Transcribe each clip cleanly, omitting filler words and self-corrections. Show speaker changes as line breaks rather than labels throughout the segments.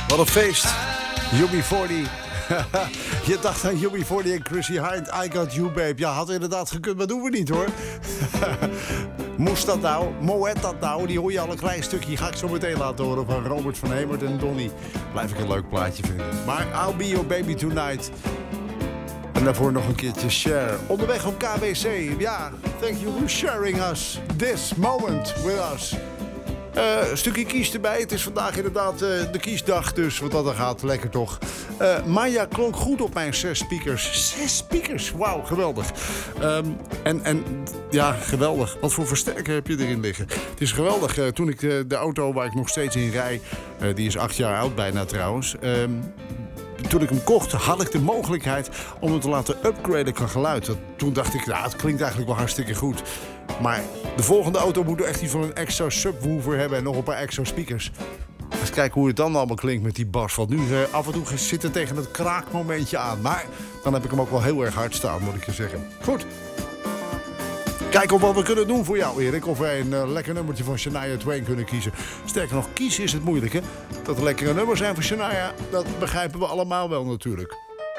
Wat een feest. UB40. Je dacht aan UB40 en Chrissy Hynde. I got you, babe. Ja, had inderdaad gekund, maar doen we niet, hoor. Moest dat nou? Moet dat nou? Die hoor je al een klein stukje. Die ga ik zo meteen laten horen van Robert van Hemert en Donny. Blijf ik een leuk plaatje vinden. Maar I'll be your baby tonight. En daarvoor nog een keertje Cher. Onderweg op KBC. Ja, thank you for sharing us. This moment with us. Een stukje kies erbij. Het is vandaag inderdaad de kiesdag, dus wat dat er gaat, lekker toch. Maya klonk goed op mijn 6 speakers. 6 speakers, wauw, geweldig. En ja, geweldig. Wat voor versterker heb je erin liggen? Het is geweldig. Toen ik de auto waar ik nog steeds in rij, die is 8 jaar oud bijna trouwens. Toen ik hem kocht, had ik de mogelijkheid om hem te laten upgraden qua geluid. Toen dacht ik, nou, het klinkt eigenlijk wel hartstikke goed. Maar de volgende auto moet echt iets van een extra subwoofer hebben en nog een paar extra speakers. Eens kijken hoe het dan allemaal klinkt met die bas. Want nu af en toe zit er tegen het kraakmomentje aan. Maar dan heb ik hem ook wel heel erg hard staan, moet ik je zeggen. Goed. Kijk op wat we kunnen doen voor jou, Erik. Of wij een lekker nummertje van Shania Twain kunnen kiezen. Sterker nog, kiezen is het moeilijke. Dat er lekkere nummers zijn van Shania, dat begrijpen we allemaal wel natuurlijk.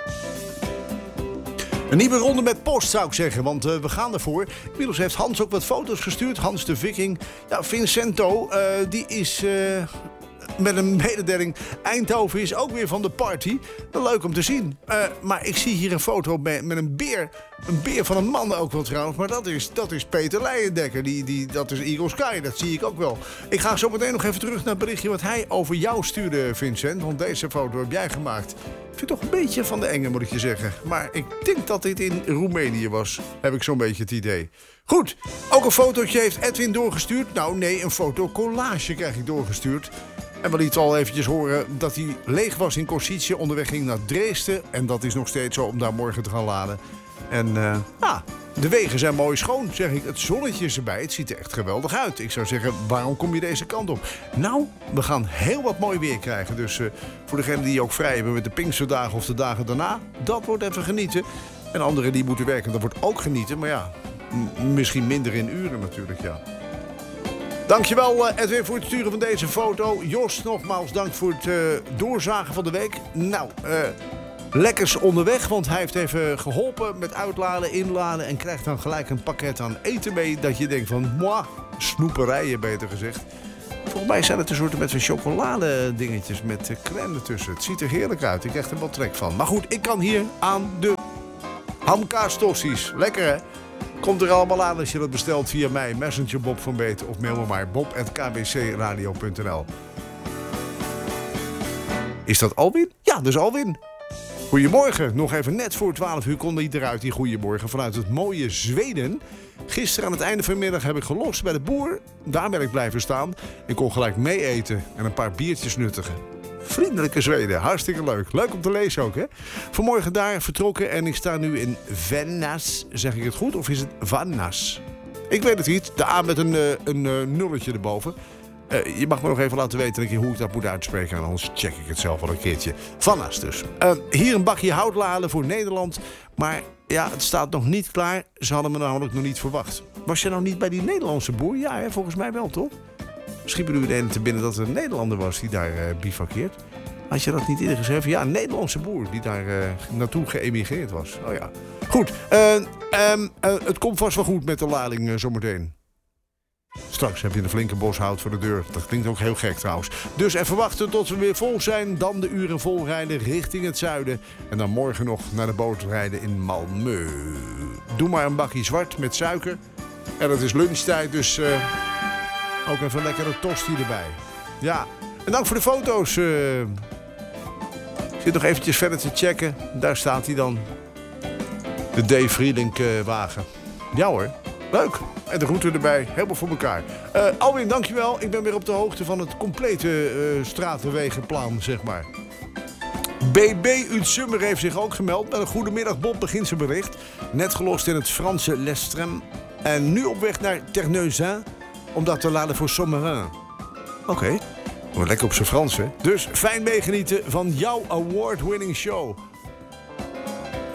Een nieuwe ronde met post zou ik zeggen, want we gaan ervoor. Inmiddels heeft Hans ook wat foto's gestuurd. Hans de Viking. Ja, Vincento, die is met een mededeling. Eindhoven is ook weer van de party. Leuk om te zien. Maar ik zie hier een foto met een beer. Een beer van een man ook wel trouwens. Maar dat is Peter Leijendekker. Dat is Eagle Sky. Dat zie ik ook wel. Ik ga zo meteen nog even terug naar het berichtje wat hij over jou stuurde, Vincent. Want deze foto heb jij gemaakt. Ik vind het toch een beetje van de enge, moet ik je zeggen. Maar ik denk dat dit in Roemenië was. Heb ik zo'n beetje het idee. Goed, ook een fotootje heeft Edwin doorgestuurd. Nou nee, een fotocollage krijg ik doorgestuurd. En we lieten al eventjes horen dat hij leeg was in Košice. Onderweg ging naar Dresden. En dat is nog steeds zo om daar morgen te gaan laden. En de wegen zijn mooi schoon, zeg ik. Het zonnetje is erbij. Het ziet er echt geweldig uit. Ik zou zeggen, waarom kom je deze kant op? Nou, we gaan heel wat mooi weer krijgen. Dus voor degenen die ook vrij hebben met de Pinksterdagen of de dagen daarna, dat wordt even genieten. En anderen die moeten werken, dat wordt ook genieten. Maar ja, misschien minder in uren natuurlijk, ja. Dankjewel Edwin voor het sturen van deze foto. Jos, nogmaals dank voor het doorzagen van de week. Nou, lekkers onderweg, want hij heeft even geholpen met uitladen, inladen en krijgt dan gelijk een pakket aan eten mee dat je denkt van, moi, snoeperijen beter gezegd. Volgens mij zijn het een soort met chocolade dingetjes met crème ertussen. Het ziet er heerlijk uit, ik krijg er wel trek van. Maar goed, ik kan hier aan de hamkaastossies. Lekker hè? Komt er allemaal aan als je dat bestelt via mij, Messenger Bob van Beeten of mail me maar bob@kbcradio.nl. Is dat Alwin? Ja, dat is Alwin. Goedemorgen. Nog even net voor 12 uur kon hij eruit, die goedemorgen, vanuit het mooie Zweden. Gisteren aan het einde van de middag heb ik gelost bij de boer. Daar ben ik blijven staan. Ik kon gelijk mee eten en een paar biertjes nuttigen. Vriendelijke Zweden, hartstikke leuk. Leuk om te lezen ook, hè? Vanmorgen daar vertrokken en ik sta nu in Vännäs. Zeg ik het goed of is het Vannas? Ik weet het niet. De A met een nulletje erboven. Je mag me nog even laten weten hoe ik dat moet uitspreken. En anders check ik het zelf wel een keertje. Vannas dus. Hier een bakje hout laden voor Nederland. Maar ja, het staat nog niet klaar. Ze hadden me namelijk nog niet verwacht. Was je nou niet bij die Nederlandse boer? Ja, hè, volgens mij wel, toch? Misschien bedoel je de ene te binnen dat er een Nederlander was die daar bivakkeert. Had je dat niet eerder gezegd? Ja, een Nederlandse boer die daar naartoe geëmigreerd was. Oh ja. Goed. Het komt vast wel goed met de lading zometeen. Straks heb je een flinke bos hout voor de deur. Dat klinkt ook heel gek trouwens. Dus even wachten tot we weer vol zijn. Dan de uren vol rijden richting het zuiden. En dan morgen nog naar de boot rijden in Malmö. Doe maar een bakje zwart met suiker. En het is lunchtijd, dus ook even een lekkere tosti erbij. Ja, en dank voor de foto's. Ik zit nog eventjes verder te checken. Daar staat hij dan. De D. Vrielink wagen. Ja hoor, leuk. En de route erbij, helemaal voor elkaar. Alwin, dankjewel. Ik ben weer op de hoogte van het complete stratenwegenplan, zeg maar. BB Utsummer heeft zich ook gemeld. Met een goedemiddag, Bob begint zijn bericht. Net gelost in het Franse Lestrem. En nu op weg naar Terneuzen. Om dat te laden voor Sommerin. Oké. Lekker op zijn Frans, hè. Dus fijn meegenieten van jouw award-winning show.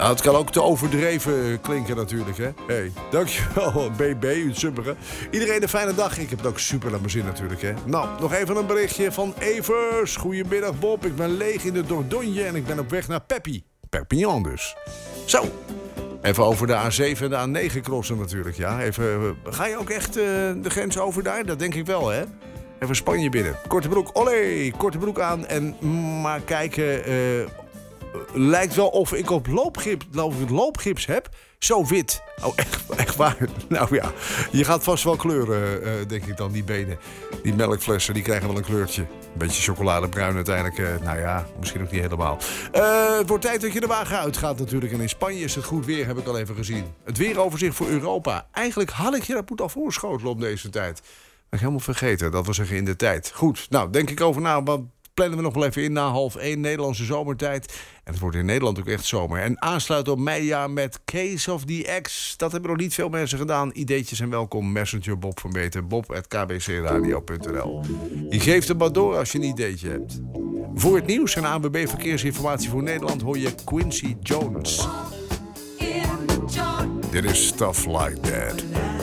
Nou, het kan ook te overdreven klinken natuurlijk, hè. Hey, dankjewel, BB, u subberen. Iedereen een fijne dag. Ik heb het ook super naar mijn zin natuurlijk, hè. Nou, nog even een berichtje van Evers. Goedemiddag, Bob. Ik ben leeg in de Dordogne en ik ben op weg naar Peppi. Perpignan dus. Zo. Even over de A7 en de A9 crossen natuurlijk, ja. Even, ga je ook echt de grens over daar? Dat denk ik wel, hè. Even Spanje binnen. Korte broek, olé, korte broek aan. En maar kijken, lijkt wel of ik loopgips heb. Zo wit. Oh, echt waar. Nou ja, je gaat vast wel kleuren, denk ik dan, die benen. Die melkflessen, die krijgen wel een kleurtje. Een beetje chocoladebruin uiteindelijk. Nou ja, misschien ook niet helemaal. Het wordt tijd dat je de wagen uitgaat natuurlijk. En in Spanje is het goed weer, heb ik al even gezien. Het weeroverzicht voor Europa. Eigenlijk had ik je dat moeten al voorschotelen op deze tijd. Dat ik helemaal vergeten, dat wil zeggen in de tijd. Goed, nou, denk ik over na. Wat plannen we nog wel even in na 12:30 Nederlandse zomertijd. En het wordt in Nederland ook echt zomer. En aansluiten op meijaar met Case of the X. Dat hebben nog niet veel mensen gedaan. Ideetjes en welkom. Messenger Bob van Beter. bob@kbcradio.nl. Je geeft hem maar door als je een ideetje hebt. Voor het nieuws en ANWB Verkeersinformatie voor Nederland hoor je Quincy Jones. Dit is Stuff Like That.